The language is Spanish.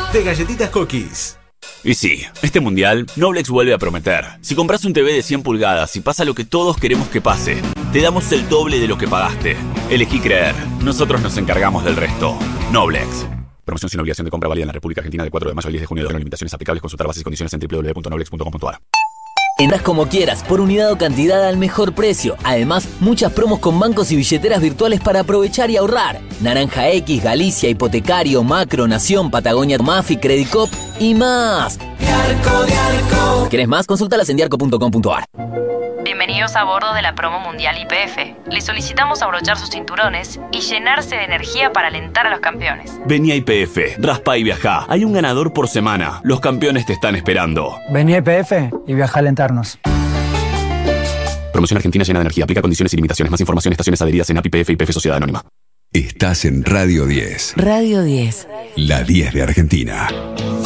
de Galletitas Cookies. Y sí, este mundial, Noblex vuelve a prometer. Si compras un TV de 100 pulgadas y pasa lo que todos queremos que pase, te damos el doble de lo que pagaste. Elegí creer. Nosotros nos encargamos del resto. Noblex. Promoción sin obligación de compra válida en la República Argentina del 4 de mayo al 10 de junio. De limitaciones aplicables. Consultar bases y condiciones en www.noblex.com.ar. Entras como quieras, por unidad o cantidad al mejor precio. Además, muchas promos con bancos y billeteras virtuales para aprovechar y ahorrar. Naranja X, Galicia, Hipotecario, Macro, Nación, Patagonia, Mafi, Credicop y más. Diarco. ¿Querés más? Consúltalas en diarco.com.ar. Bienvenidos a bordo de la promo mundial YPF. Les solicitamos abrochar sus cinturones y llenarse de energía para alentar a los campeones. Vení a YPF, raspa y viajá. Hay un ganador por semana. Los campeones te están esperando. Vení a YPF y viaja a alentarnos. Promoción Argentina llena de energía. Aplica condiciones y limitaciones. Más información, estaciones adheridas en API, YPF y YPF Sociedad Anónima. Estás en Radio 10. Radio 10. La 10 de Argentina.